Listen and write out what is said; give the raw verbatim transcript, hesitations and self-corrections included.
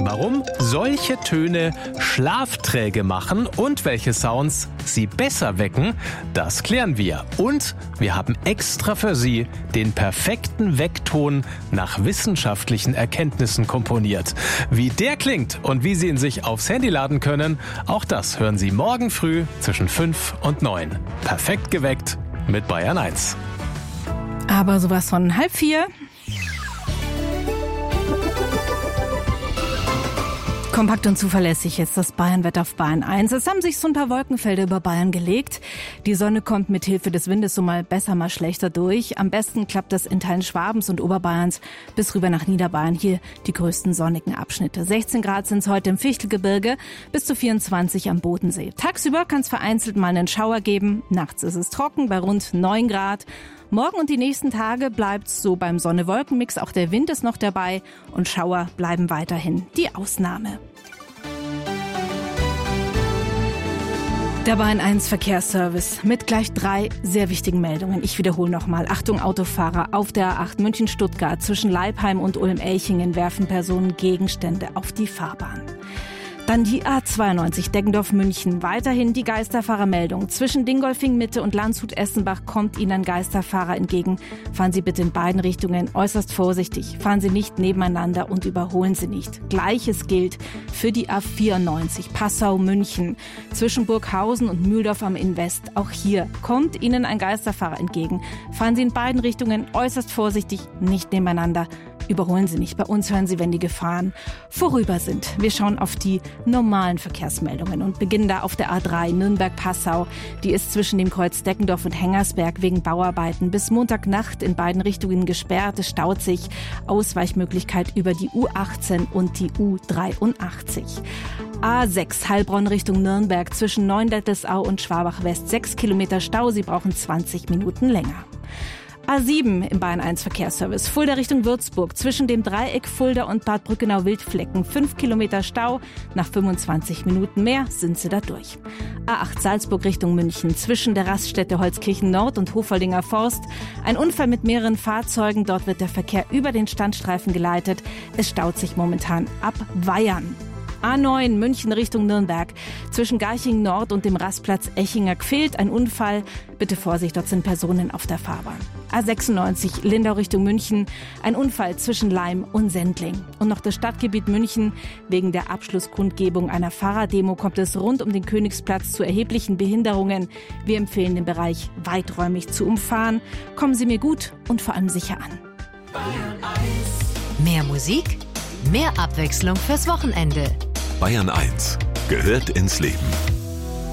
Warum solche Töne schlafträge machen und welche Sounds sie besser wecken, das klären wir. Und wir haben extra für Sie den perfekten Weckton nach wissenschaftlichen Erkenntnissen komponiert. Wie der klingt und wie Sie ihn sich aufs Handy laden können, auch das hören Sie morgen früh zwischen fünf und neun. Perfekt geweckt mit Bayern eins. Aber sowas von halb vier. Kompakt und zuverlässig jetzt das Bayernwetter auf Bayern eins. Es haben sich so ein paar Wolkenfelder über Bayern gelegt. Die Sonne kommt mit Hilfe des Windes so mal besser, mal schlechter durch. Am besten klappt das in Teilen Schwabens und Oberbayerns bis rüber nach Niederbayern. Hier die größten sonnigen Abschnitte. sechzehn Grad sind es heute im Fichtelgebirge, bis zu vierundzwanzig am Bodensee. Tagsüber kann es vereinzelt mal einen Schauer geben. Nachts ist es trocken bei rund neun Grad. Morgen und die nächsten Tage bleibt's so beim Sonne-Wolken-Mix. Auch der Wind ist noch dabei und Schauer bleiben weiterhin die Ausnahme. Der Bayern eins Verkehrsservice mit gleich drei sehr wichtigen Meldungen. Ich wiederhole nochmal. Achtung Autofahrer, auf der A acht München-Stuttgart zwischen Leipheim und Ulm-Elchingen werfen Personen Gegenstände auf die Fahrbahn. Dann die A zweiundneunzig Deggendorf-München. Weiterhin die Geisterfahrermeldung. Zwischen Dingolfing-Mitte und Landshut-Essenbach kommt Ihnen ein Geisterfahrer entgegen. Fahren Sie bitte in beiden Richtungen äußerst vorsichtig. Fahren Sie nicht nebeneinander und überholen Sie nicht. Gleiches gilt für die A vierundneunzig Passau-München. Zwischen Burghausen und Mühldorf am Inn-West. Auch hier kommt Ihnen ein Geisterfahrer entgegen. Fahren Sie in beiden Richtungen äußerst vorsichtig, nicht nebeneinander. Überholen Sie nicht. Bei uns hören Sie, wenn die Gefahren vorüber sind. Wir schauen auf die normalen Verkehrsmeldungen und beginnen da auf der A drei Nürnberg-Passau. Die ist zwischen dem Kreuz Deckendorf und Hengersberg wegen Bauarbeiten bis Montagnacht in beiden Richtungen gesperrt. Es staut sich. Ausweichmöglichkeit über die U achtzehn und die U dreiundachtzig. A sechs Heilbronn Richtung Nürnberg zwischen Neundettelsau und Schwabach-West. Sechs Kilometer Stau. Sie brauchen zwanzig Minuten länger. A sieben im Bayern eins Verkehrsservice. Fulda Richtung Würzburg. Zwischen dem Dreieck Fulda und Bad Brückenau-Wildflecken. Fünf Kilometer Stau. Nach fünfundzwanzig Minuten mehr sind Sie da durch. A acht Salzburg Richtung München. Zwischen der Raststätte Holzkirchen Nord und Hofoldinger Forst. Ein Unfall mit mehreren Fahrzeugen. Dort wird der Verkehr über den Standstreifen geleitet. Es staut sich momentan ab Weyern. A neun München Richtung Nürnberg. Zwischen Garching Nord und dem Rastplatz Echinger Gfehlt ein Unfall. Bitte Vorsicht, dort sind Personen auf der Fahrbahn. A sechsundneunzig Lindau Richtung München. Ein Unfall zwischen Laim und Sendling. Und noch das Stadtgebiet München. Wegen der Abschlusskundgebung einer Fahrraddemo kommt es rund um den Königsplatz zu erheblichen Behinderungen. Wir empfehlen den Bereich weiträumig zu umfahren. Kommen Sie mir gut und vor allem sicher an. Mehr Musik, mehr Abwechslung fürs Wochenende. Bayern eins gehört ins Leben.